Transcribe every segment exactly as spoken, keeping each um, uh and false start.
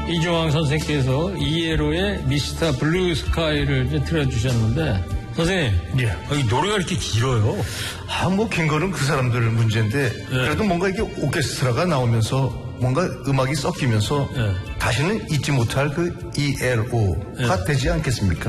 이종황 선생께서 이에로의 미스터 블루 스카이를 이제 틀어주셨는데, 선생님, 예. 아, 이 노래가 이렇게 길어요. 아, 뭐, 긴 거는 그 사람들 문제인데, 네. 그래도 뭔가 이게 오케스트라가 나오면서 뭔가 음악이 섞이면서 네. 다시는 잊지 못할 그 이엘오가 네. 되지 않겠습니까?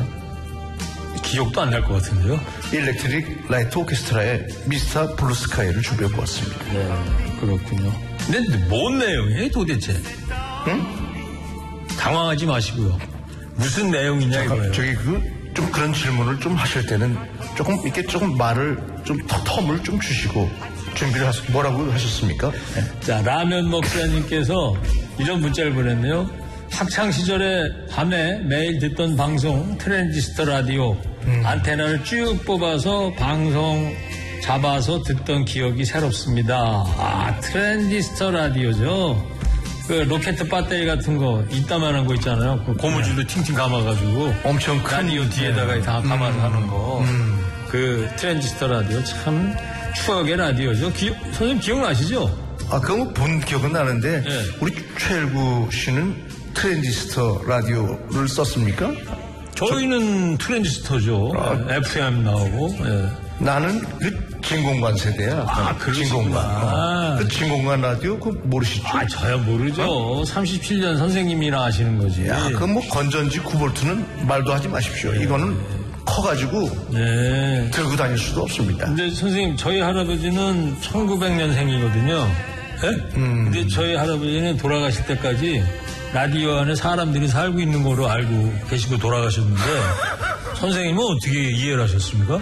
기억도 안 날 것 같은데요. 일렉트릭 라이트 오케스트라의 미스터 블루 스카이를 준비해 보았습니다. 네, 그렇군요. 근데 뭔 내용이에요, 도대체? 응? 당황하지 마시고요. 무슨 내용이냐, 이거예요. 저기 그, 좀 그런 질문을 좀 하실 때는 조금 이렇게 조금 말을 좀 텀을 좀 주시고 준비를 하셨, 뭐라고 하셨습니까? 네. 자, 라면 목사님께서 이런 문자를 보냈네요. 학창 시절에 밤에 매일 듣던 방송 트랜지스터 라디오 음. 안테나를 쭉 뽑아서 방송 잡아서 듣던 기억이 새롭습니다. 아, 트랜지스터 라디오죠. 그 로켓 배터리 같은 거 이따만한 거 있잖아요. 그 고무줄로 네. 팅팅 감아가지고 엄청 큰 라디오 뒤에다가 네. 다 감아서 음. 하는 거. 음. 그 트랜지스터 라디오 참 추억의 라디오죠. 기, 선생님 기억나시죠? 아, 그거 본 기억은 나는데 네. 우리 최일구 씨는 트랜지스터 라디오를 썼습니까? 저희는 저... 트랜지스터죠. 아, 에프엠 나오고. 네. 나는 그 진공관 세대야. 아, 그 진공관. 아, 그 진공관 라디오 그거 모르시죠? 아, 저야 모르죠. 어? 삼십칠 년 선생님이나 아시는 거지. 야, 그 뭐 건전지 구 볼트는 말도 하지 마십시오. 네. 이거는 커가지고 네. 들고 다닐 수도 없습니다. 근데 선생님, 저희 할아버지는 천구백 년생이거든요. 네? 음. 근데 저희 할아버지는 돌아가실 때까지 라디오 안에 사람들이 살고 있는 거로 알고 계시고 돌아가셨는데 선생님은 어떻게 이해를 하셨습니까?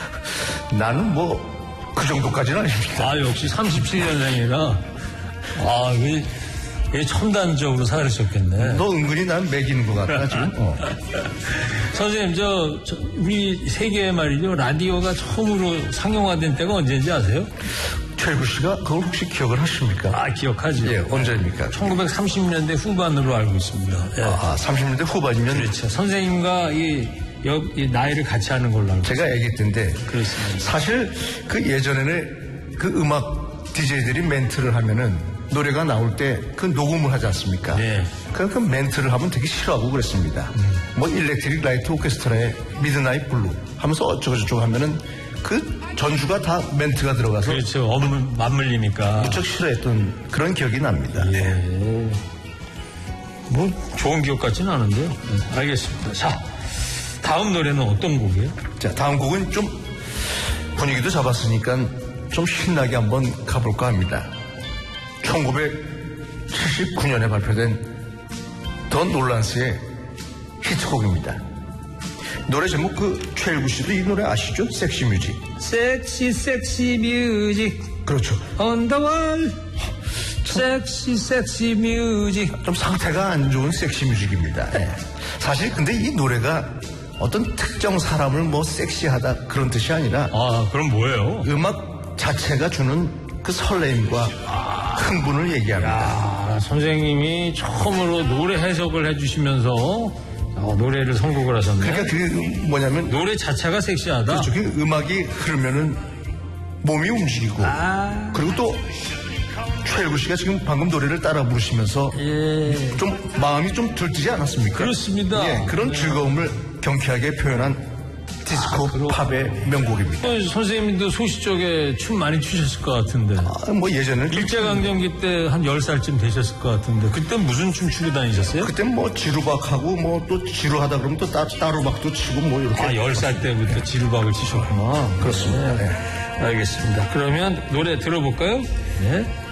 나는 뭐 그 정도까지는 아닙니다. 아, 역시 삼십칠 년생이라 아, 이게, 이게 첨단적으로 살으셨겠네. 너 은근히 난 매기는 것 같다 지금. 어. 선생님, 저, 저 우리 세계에 말이죠, 라디오가 처음으로 상용화된 때가 언제인지 아세요? 최일구 씨가 그걸 혹시 기억을 하십니까? 아, 기억하죠. 예, 언제입니까? 천구백삼십 년대 후반으로 알고 있습니다. 예. 아, 삼십 년대 후반이면? 그렇죠. 선생님과 이, 여, 이 나이를 같이 하는 걸로 알고 제가 애기 때인데. 그렇습니다. 사실 그 예전에는 그 음악 디제이들이 멘트를 하면은 노래가 나올 때 그 녹음을 하지 않습니까? 네. 그, 그 멘트를 하면 되게 싫어하고 그랬습니다. 음. 뭐 일렉트릭 라이트 오케스트라의 미드나잇 블루 하면서 어쩌고저쩌고 하면은 그 전주가 다 멘트가 들어가서 그렇죠. 어물 맞물리니까 무척 싫어했던 그런 기억이 납니다. 예. 뭐 좋은 기억 같지는 않은데요. 네, 알겠습니다. 자, 다음 노래는 어떤 곡이에요? 자, 다음 곡은 좀 분위기도 잡았으니까 좀 신나게 한번 가볼까 합니다. 천구백칠십구 년에 발표된 더 놀란스의 히트곡입니다. 노래 제목 그 최일구 씨도 이 노래 아시죠? 섹시 뮤직. 섹시 섹시 뮤직. 그렇죠. On the wall. 섹시 섹시 뮤직. 좀 상태가 안 좋은 섹시 뮤직입니다. 네. 사실 근데 이 노래가 어떤 특정 사람을 뭐 섹시하다 그런 뜻이 아니라 아, 그럼 뭐예요? 음악 자체가 주는 그 설레임과 아, 흥분을 얘기합니다. 야, 선생님이 처음으로 노래 해석을 해주시면서 어, 노래를 선곡을 하셨네. 그러니까 그게 뭐냐면 노래 자체가 섹시하다. 그렇죠. 그 음악이 흐르면은 몸이 움직이고 아. 그리고 또 최일구 씨가 지금 방금 노래를 따라 부르시면서 예. 좀 마음이 좀 들뜨지 않았습니까? 그렇습니다. 예, 그런 예. 즐거움을 경쾌하게 표현한 디스코 아, 팝의 명곡입니다. 어, 선생님도 소시 쪽에 춤 많이 추셨을 것 같은데. 아, 뭐 예전에 일제강점기 때 한 열 살쯤 되셨을 것 같은데 그때 무슨 춤 추고 다니셨어요? 그때 뭐 지루박하고 뭐 또 지루하다 그러면 또 따, 따로박도 치고 뭐 이렇게. 아, 열 살 때부터 지루박을 치셨구나. 그렇습니다. 네. 네. 알겠습니다. 그러면 노래 들어볼까요? 네.